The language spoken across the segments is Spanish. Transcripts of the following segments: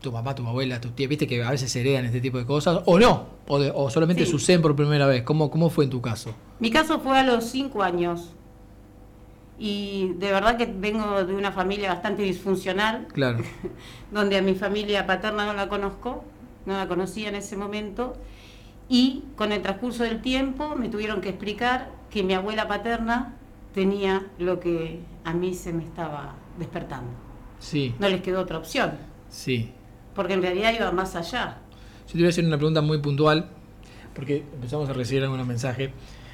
tu mamá, tu abuela, tu tía, viste que a veces se heredan este tipo de cosas, o no, o solamente Sí. suceden por primera vez. ¿Cómo fue en tu caso? Mi caso fue a los 5 años. Y de verdad que vengo de una familia bastante disfuncional, Claro. donde a mi familia paterna no la conozco, no la conocía en ese momento, y con el transcurso del tiempo me tuvieron que explicar que mi abuela paterna tenía lo que a mí se me estaba despertando. Sí, No les quedó otra opción, sí. porque en realidad iba más allá. Yo te voy a hacer una pregunta muy puntual, porque empezamos a recibir algunos mensajes.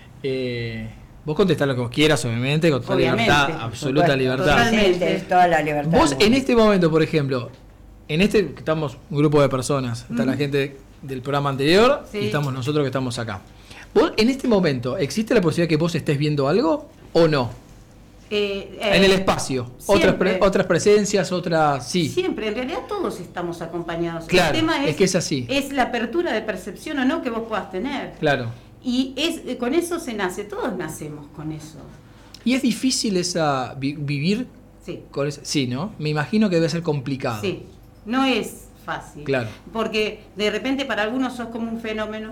Vos contestás lo que vos quieras, obviamente, con toda Obviamente, libertad, por absoluta supuesto. libertad. Totalmente. Es toda la libertad. Vos en este momento, por ejemplo, estamos un grupo de personas, está la gente del programa anterior Sí. y estamos nosotros que estamos acá. Vos en este momento, ¿existe la posibilidad que vos estés viendo algo o no? En el espacio, siempre. otras presencias, sí. Siempre, en realidad todos estamos acompañados. Claro, El tema es que es así. Es la apertura de percepción o no que vos puedas tener. Claro. Y con eso se nace, todos nacemos con eso. ¿Y es difícil vivir Sí, con eso? Sí, ¿no? Me imagino que debe ser complicado. sí, no es fácil. Claro. Porque de repente para algunos sos como un fenómeno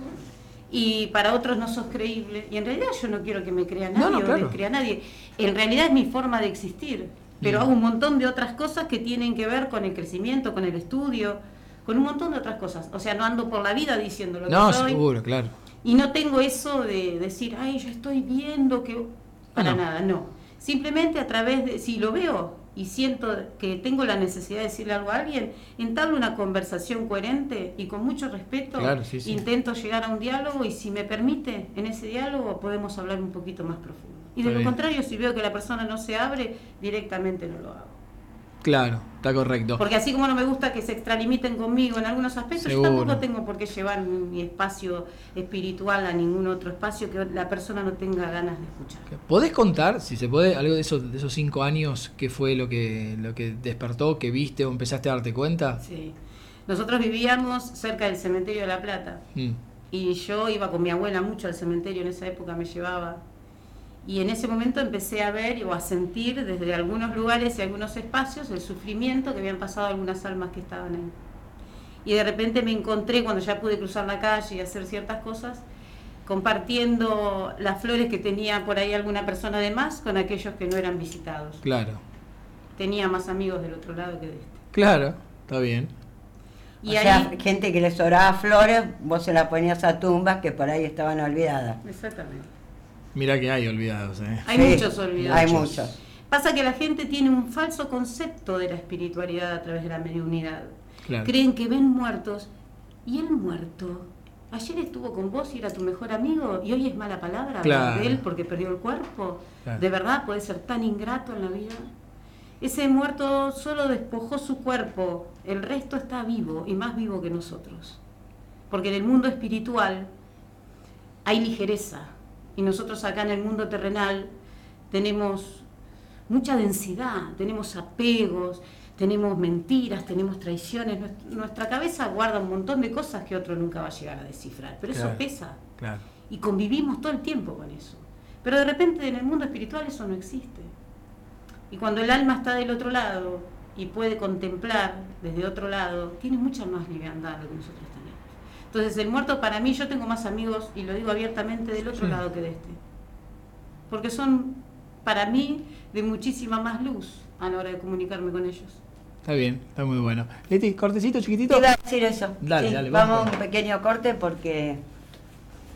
y para otros no sos creíble. Y en realidad yo no quiero que me crea nadie No, o claro. me crea nadie. En realidad es mi forma de existir. Pero hago un montón de otras cosas que tienen que ver con el crecimiento, con el estudio, con un montón de otras cosas. O sea, no ando por la vida diciendo lo No, que soy. seguro, claro. Y no tengo eso de decir, ay, yo estoy viendo que... Para No. nada, no. Simplemente a través de... Si lo veo y siento que tengo la necesidad de decirle algo a alguien, entablo una conversación coherente y con mucho respeto. Claro, sí, sí. Intento llegar a un diálogo y si me permite, en ese diálogo podemos hablar un poquito más profundo. Y de Está lo bien. contrario, si veo que la persona no se abre, directamente no lo hago. Claro, está correcto. Porque así como no me gusta que se extralimiten conmigo en algunos aspectos, Seguro. yo tampoco tengo por qué llevar mi espacio espiritual a ningún otro espacio que la persona no tenga ganas de escuchar. ¿Podés contar, si se puede, algo de esos 5 años, qué fue lo que despertó, que viste o empezaste a darte cuenta? Sí. Nosotros vivíamos cerca del cementerio de La Plata y yo iba con mi abuela mucho al cementerio, en esa época me llevaba. Y en ese momento empecé a ver o a sentir desde algunos lugares y algunos espacios el sufrimiento que habían pasado algunas almas que estaban ahí. Y de repente me encontré, cuando ya pude cruzar la calle y hacer ciertas cosas, compartiendo las flores que tenía por ahí alguna persona de más con aquellos que no eran visitados. Claro. Tenía más amigos del otro lado que de este. Claro, está bien. Y o ahí, sea, gente que les sobraba flores, vos se las ponías a tumbas que por ahí estaban olvidadas. exactamente. Mira que hay olvidados, Hay Sí, muchos olvidados. Hay muchos. Pasa que la gente tiene un falso concepto de la espiritualidad a través de la mediunidad. Claro. Creen que ven muertos. Y el muerto, ayer estuvo con vos y era tu mejor amigo y hoy es mala palabra hablar de él porque perdió el cuerpo. Claro. ¿De verdad puede ser tan ingrato en la vida? Ese muerto solo despojó su cuerpo, el resto está vivo y más vivo que nosotros. Porque en el mundo espiritual hay ligereza y nosotros acá en el mundo terrenal tenemos mucha densidad, tenemos apegos, tenemos mentiras, tenemos traiciones. Nuestra cabeza guarda un montón de cosas que otro nunca va a llegar a descifrar, pero Claro. eso pesa Claro. y convivimos todo el tiempo con eso. Pero de repente en el mundo espiritual eso no existe. Y cuando el alma está del otro lado y puede contemplar desde otro lado, tiene mucha más liviandad de lo que nosotros tenemos. Entonces el muerto, para mí, yo tengo más amigos, y lo digo abiertamente, del otro lado que de este. Porque son, para mí, de muchísima más luz a la hora de comunicarme con ellos. Está bien, está muy bueno. Leti, cortecito, chiquitito. Te iba a decir eso. Dale, Sí, dale, vamos vamos. a un pequeño corte porque